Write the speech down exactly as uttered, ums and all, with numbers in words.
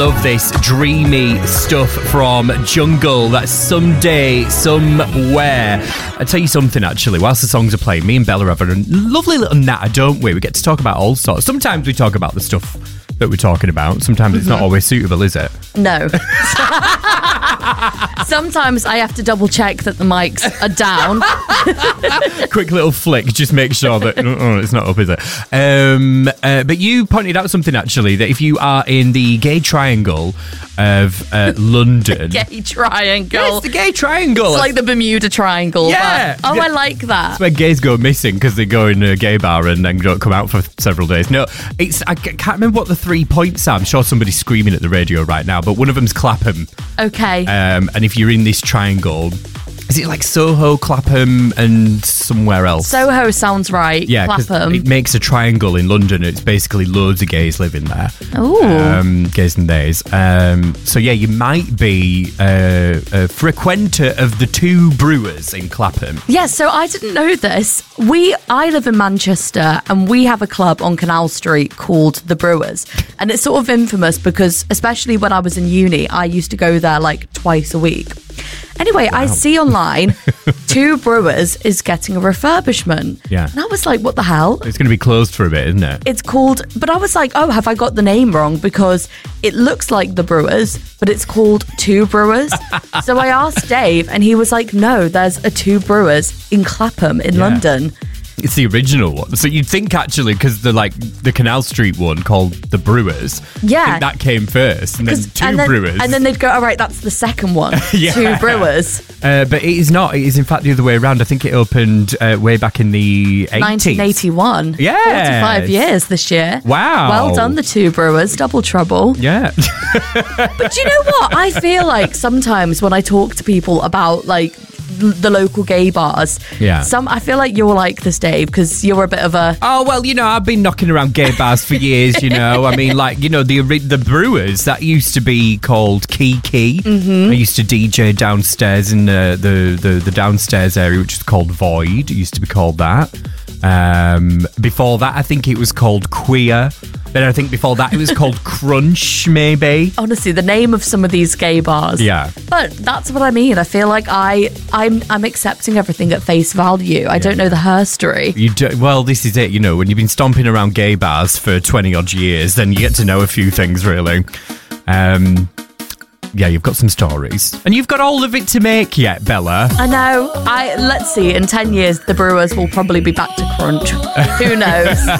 love this dreamy stuff from Jungle. That's Someday, Somewhere. I'll tell you something, actually. Whilst the songs are playing, me and Bella have a lovely little natter, don't we? We get to talk about all sorts. Sometimes we talk about the stuff that we're talking about. Sometimes it's mm-hmm. not always suitable, is it? No. Sometimes I have to double check that the mics are down. Quick little flick, just make sure that oh, it's not up, is it? Um, uh, but you pointed out something, actually, that if you are in the gay triangle of uh, London... The gay triangle. Yeah, it's the gay triangle. It's like the Bermuda Triangle. Yeah. But, oh, I like that. It's where gays go missing because they go in a gay bar and then don't come out for several days. No, it's I can't remember what the three points are. I'm sure somebody's screaming at the radio right now, but one of them's Clapham. Okay. Um, and if you're in this triangle, is it like Soho, Clapham, and somewhere else? Soho sounds right. Yeah, Clapham. It makes a triangle in London. It's basically loads of gays living there. Ooh. Um, gays and theys. Um, so yeah, you might be uh, a frequenter of the Two Brewers in Clapham. Yeah, so I didn't know this. We, I live in Manchester, and we have a club on Canal Street called The Brewers. And it's sort of infamous because, especially when I was in uni, I used to go there like twice a week. Anyway, wow. I see online Two Brewers is getting a refurbishment. Yeah. And I was like, what the hell? It's going to be closed for a bit, isn't it? It's called, but I was like, oh, have I got the name wrong? Because it looks like The Brewers, but it's called Two Brewers. So I asked Dave and he was like, no, there's a Two Brewers in Clapham in yeah. London. It's the original one. So you'd think, actually, because the like the Canal Street one called The Brewers, yeah, that came first, and then Two and then, Brewers. And then they'd go, all right, that's the second one, yeah. Two Brewers. Uh, but it is not. It is, in fact, the other way around. I think it opened uh, way back in the eighties. nineteen eighty-one. Yeah. forty-five years this year. Wow. Well done, the Two Brewers. Double trouble. Yeah. But you know what? I feel like sometimes when I talk to people about, like, the local gay bars. Yeah. Some I feel like you're like this, Dave, because you're a bit of a... Oh, well, you know, I've been knocking around gay bars for years, you know. I mean, like, you know, the the Brewers, that used to be called Kiki. Mm-hmm. I used to D J downstairs in the, the, the, the downstairs area, which is called Void. It used to be called that. Um, before that, I think it was called Queer. Then I think before that it was called Crunch, maybe. Honestly, the name of some of these gay bars. Yeah. But that's what I mean. I feel like I, I'm I'm accepting everything at face value. I yeah. don't know the herstory. You do, well, this is it. You know, when you've been stomping around gay bars for twenty odd years, then you get to know a few things, really. Um... Yeah, you've got some stories. And you've got all of it to make yet, Bella. I know. I Let's see, in ten years, the Brewers will probably be back to Crunch. Who knows?